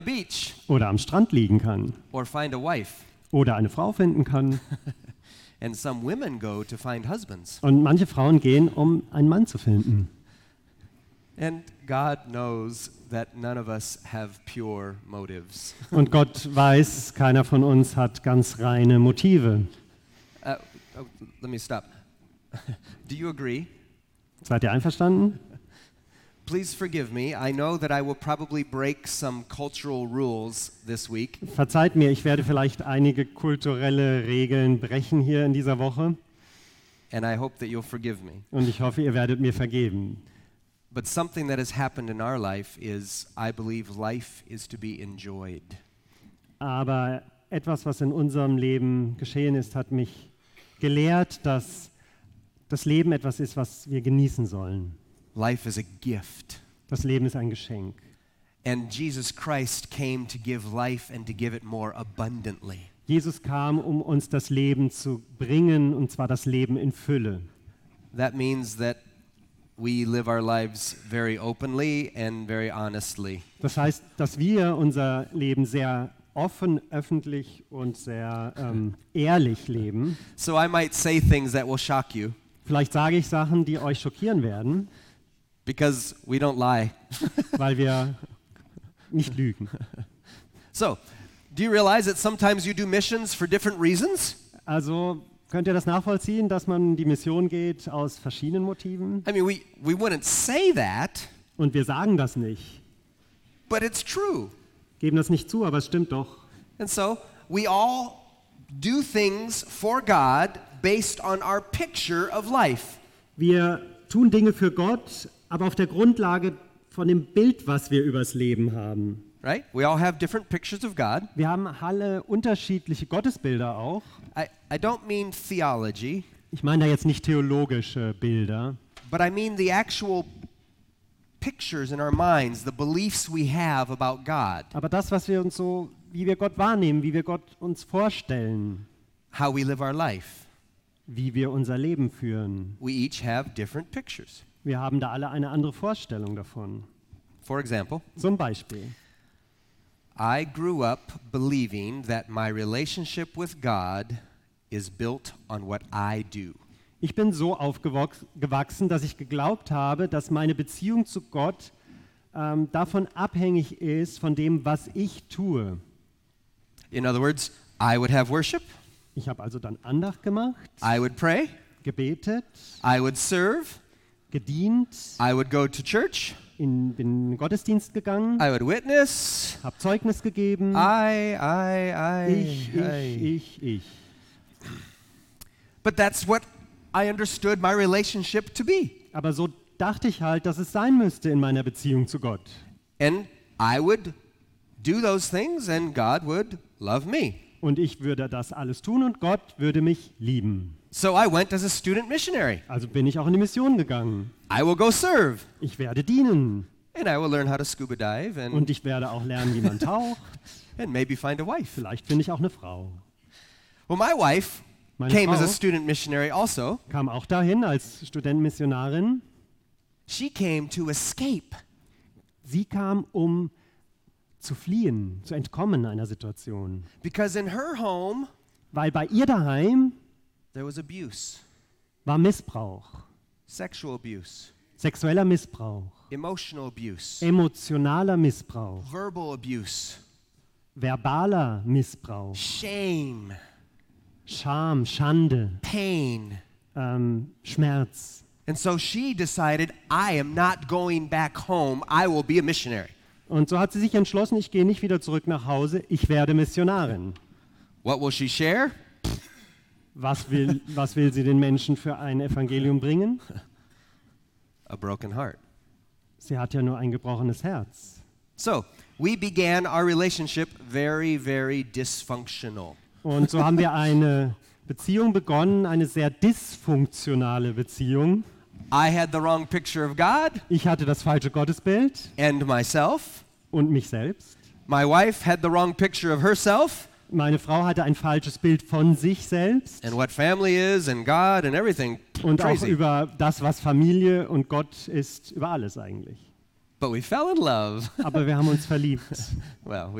beach oder am Strand liegen kann or find a wife. oder eine Frau finden kann. And some women go to find husbands. Und manche Frauen gehen, um einen Mann zu finden. And God knows that none of us have pure motives. Und Gott weiß, keiner von uns hat ganz reine Motive. Let me stop. Do you agree? Seid ihr einverstanden? Please forgive me. I know that I will probably break some cultural rules this week. Verzeiht mir, ich werde vielleicht einige kulturelle Regeln brechen hier in dieser Woche. And I hope that you'll forgive me. Und ich hoffe, ihr werdet mir vergeben. But something that has happened in our life is, I believe, life is to be enjoyed. Aber etwas, was in unserem Leben geschehen ist, hat mich gelehrt, dass das Leben etwas ist, was wir genießen sollen. Life is a gift. Das Leben ist ein Geschenk. And Jesus Christ came to give life and to give it more abundantly. Jesus kam, um uns das Leben zu bringen, und zwar das Leben in Fülle. That means that we live our lives very openly and very honestly. Das heißt, dass wir unser Leben sehr offen, öffentlich und sehr ehrlich leben. So I might say things that will shock you Vielleicht sage ich Sachen, die euch schockieren werden, because we don't lie. weil wir nicht lügen. So, do you realize that sometimes you do missions for different reasons? Also könnt ihr das nachvollziehen, dass man in die Mission geht aus verschiedenen Motiven? I mean, we wouldn't say that, Und wir sagen das nicht, but it's true. geben das nicht zu, aber es stimmt doch. And so, we all do things for God based on our picture of life. Wir tun Dinge für Gott, aber auf der Grundlage von dem Bild, was wir übers Leben haben. Right? We all have different pictures of God. Wir haben alle unterschiedliche Gottesbilder auch. I don't mean theology, Ich meine da jetzt nicht theologische Bilder, but I mean the actual pictures in our minds, the beliefs we have about God, aber das, was wir uns so, wie wir Gott wahrnehmen, wie wir Gott uns vorstellen, how we live our life. wie wir unser Leben führen. We each have different pictures. Wir haben da alle eine andere Vorstellung davon. For example, Zum Beispiel, I grew up believing that my relationship with God is built on what I do. ich bin so aufgewachsen, dass ich geglaubt habe, dass meine Beziehung zu Gott davon abhängig ist, von dem, was ich tue. In other words, I would have worship, Ich habe also dann Andacht gemacht, I would pray, gebetet, I would serve, gedient, I would go to church, bin in den Gottesdienst gegangen, I would witness. habe Zeugnis gegeben. Ich. But that's what I understood my relationship to be. Aber so dachte ich halt, dass es sein müsste in meiner Beziehung zu Gott. And I would do those things and God would love me. Und ich würde das alles tun und Gott würde mich lieben. So I went as a student missionary. Also bin ich auch in die Mission gegangen. I will go serve Ich werde dienen and I will learn how to scuba dive und ich werde auch lernen, wie man taucht. and maybe find a wife. Vielleicht finde ich auch eine Frau. Well, my wife Meine came as a Frau student missionary also. kam auch dahin als Studentenmissionarin. She came to escape. Sie kam, um zu fliehen, zu entkommen einer Situation. Because in her home, Weil bei ihr daheim there was abuse, war Missbrauch, sexual abuse, sexueller Missbrauch, emotional abuse, emotionaler Missbrauch, verbal abuse, verbaler Missbrauch, shame, Scham, Schande, pain. Schmerz. And so she decided, I am not going back home. I will be a missionary. Und so hat sie sich entschlossen, ich gehe nicht wieder zurück nach Hause, ich werde Missionarin. What will she share? Was will sie den Menschen für ein Evangelium bringen? A broken heart. Sie hat ja nur ein gebrochenes Herz. So, we began our relationship very, very dysfunctional. Und so haben wir eine Beziehung begonnen, eine sehr dysfunktionale Beziehung. I had the wrong picture of God Ich hatte das falsche Gottesbild and myself. und mich selbst. My wife had the wrong picture of herself Meine Frau hatte ein falsches Bild von sich selbst and what family is and God and everything. und auch Crazy. über das, was Familie und Gott ist, über alles eigentlich. but we fell in love. aber wir haben uns verliebt. Well,